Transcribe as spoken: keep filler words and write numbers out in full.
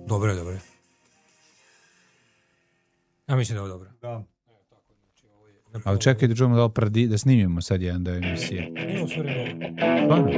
Dobro je, dobro je. Ja mislim da je ovo dobro. Da. Ali čekaj da čujemo da opradi, da snimimo sad jedan deo emisije. Snimamo sve redom. Stvarno?